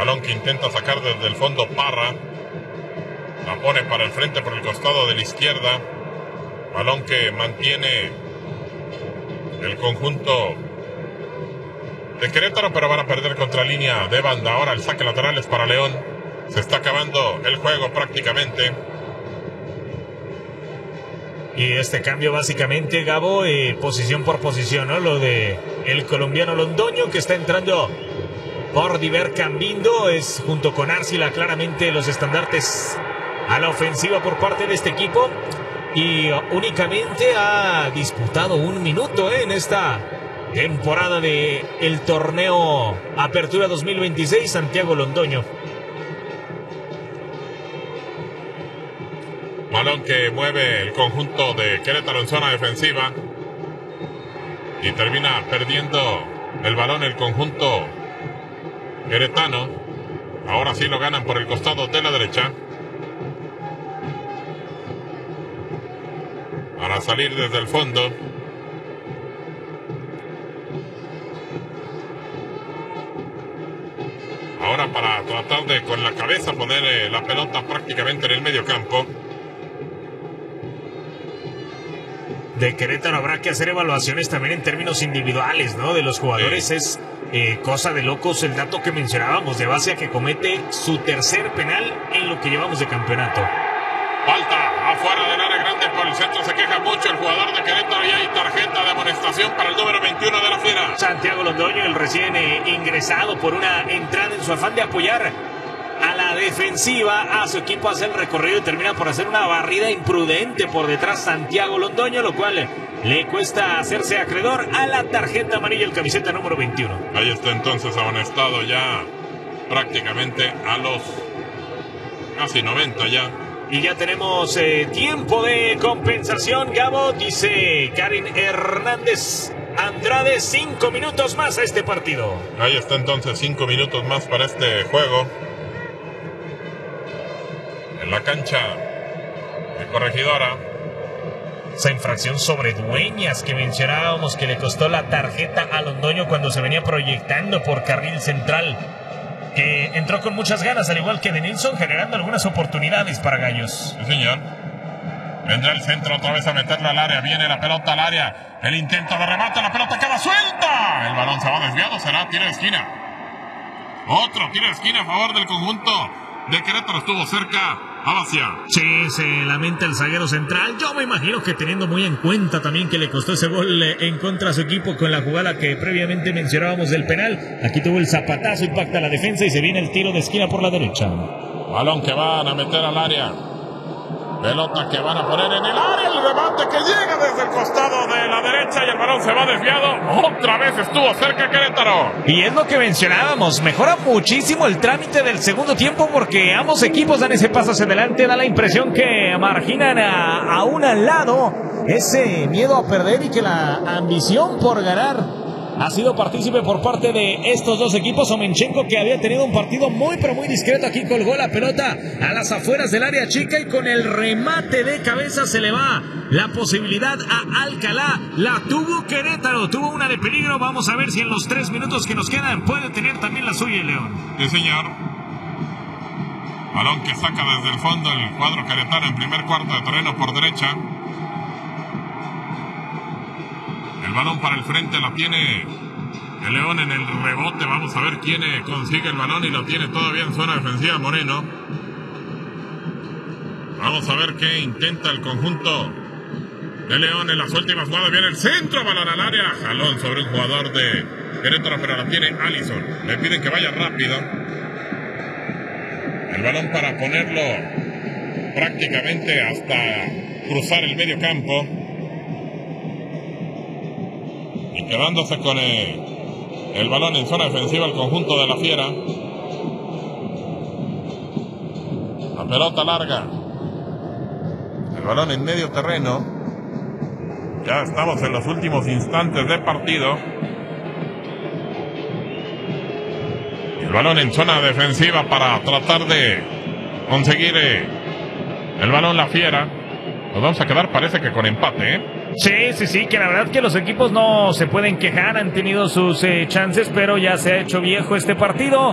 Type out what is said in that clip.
Balón que intenta sacar desde el fondo Parra. La pone para el frente por el costado de la izquierda. Balón que mantiene el conjunto de Querétaro, pero van a perder contra línea de banda. Ahora el saque lateral es para León. Se está acabando el juego prácticamente. Y este cambio básicamente, Gabo, posición por posición, ¿no? Lo de el colombiano Londoño, que está entrando por Diver Cambindo, es junto con Arcila claramente los estandartes a la ofensiva por parte de este equipo. Y únicamente ha disputado un minuto en esta temporada de el torneo Apertura 2026, Santiago Londoño. Balón que mueve el conjunto de Querétaro en zona defensiva. Y termina perdiendo el balón el conjunto queretano. Ahora sí lo ganan por el costado de la derecha. Para salir desde el fondo. Ahora para tratar de con la cabeza poner la pelota prácticamente en el medio campo. De Querétaro habrá que hacer evaluaciones también en términos individuales, ¿no? De los jugadores. Sí. Es cosa de locos el dato que mencionábamos de base a que comete su tercer penal en lo que llevamos de campeonato. Falta afuera del área grande por el centro, se queja mucho el jugador de Querétaro y hay tarjeta de amonestación para el número 21 de la Fiera. Santiago Londoño, el recién ingresado por una entrada en su afán de apoyar a la defensiva, a su equipo, hace el recorrido y termina por hacer una barrida imprudente por detrás Santiago Londoño, lo cual le cuesta hacerse acreedor a la tarjeta amarilla, el camiseta número 21. Ahí está entonces amonestado ya prácticamente a los casi 90 ya. Y ya tenemos tiempo de compensación, Gabo, dice Karin Hernández Andrade, 5 minutos más a este partido. Ahí está entonces 5 minutos más para este juego. En la cancha de Corregidora. Esa infracción sobre Dueñas que mencionábamos que le costó la tarjeta a Londoño cuando se venía proyectando por carril central, que entró con muchas ganas, al igual que de Nilsson, generando algunas oportunidades para Gallos. Sí, señor. Vendrá el centro otra vez a meterlo al área. Viene la pelota al área. El intento de remate. La pelota queda suelta. El balón se va desviado. Será tiro de esquina. Otro tiro de esquina a favor del conjunto de Querétaro. Estuvo cerca Abacia. Sí, se lamenta el zaguero central. Yo me imagino que teniendo muy en cuenta también que le costó ese gol en contra a su equipo con la jugada que previamente mencionábamos del penal. Aquí tuvo el zapatazo, impacta la defensa y se viene el tiro de esquina por la derecha. Balón que van a meter al área. Pelota que van a poner en el área. El remate que llega desde el costado de la derecha y el balón se va desviado. Otra vez estuvo cerca Querétaro. Y es lo que mencionábamos. Mejora muchísimo el trámite del segundo tiempo porque ambos equipos dan ese paso hacia adelante. Da la impresión que marginan a un al lado ese miedo a perder y que la ambición por ganar ha sido partícipe por parte de estos dos equipos. Omenchenko, que había tenido un partido muy pero muy discreto, aquí colgó la pelota a las afueras del área chica y con el remate de cabeza se le va la posibilidad a Alcalá. La tuvo Querétaro, tuvo una de peligro. Vamos a ver si en los 3 minutos que nos quedan puede tener también la suya el León. Sí, señor. Balón que saca desde el fondo el cuadro queretano en primer cuarto de terreno por derecha. El balón para el frente la tiene el León en el rebote. Vamos a ver quién consigue el balón y lo tiene todavía en zona defensiva Moreno. Vamos a ver qué intenta el conjunto de León en las últimas jugadas. Viene el centro, balón al área. Jalón sobre un jugador de Querétaro, pero la tiene Allison. Le piden que vaya rápido. El balón para ponerlo prácticamente hasta cruzar el medio campo. Y quedándose con el balón en zona defensiva el conjunto de la Fiera. La pelota larga. El balón en medio terreno. Ya estamos en los últimos instantes de partido. El balón en zona defensiva para tratar de conseguir el balón la Fiera. Nos vamos a quedar, parece que con empate, Sí, que la verdad que los equipos no se pueden quejar, han tenido sus chances, pero ya se ha hecho viejo este partido.